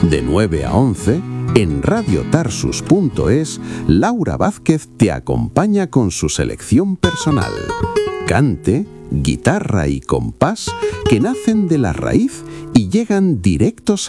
De 9 a 11, en radiotarsus.es, Laura Vázquez te acompaña con su selección personal. Cante, guitarra y compás que nacen de la raíz y llegan directos